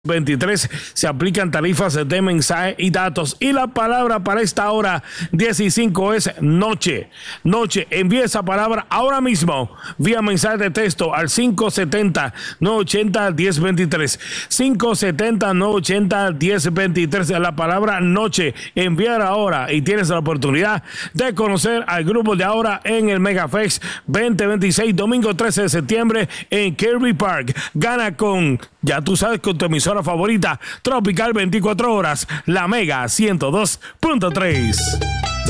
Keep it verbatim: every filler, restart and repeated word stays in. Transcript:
veintitrés se aplican tarifas de mensaje y datos. Y la palabra para esta hora dieciséis es noche. Noche. Envía esa palabra ahora mismo vía mensaje de texto al cinco siete cero, nueve ocho cero, uno cero dos tres. cinco siete cero, nueve ocho cero, uno cero dos tres. La palabra noche. Enviar ahora y tienes la oportunidad de conocer al grupo de ahora en el Megafest veinte veintiséis, domingo trece de septiembre en Kirby Park. Gana con, ya tú sabes, con tu emisora favorita, Tropical veinticuatro horas, la Mega ciento dos punto tres.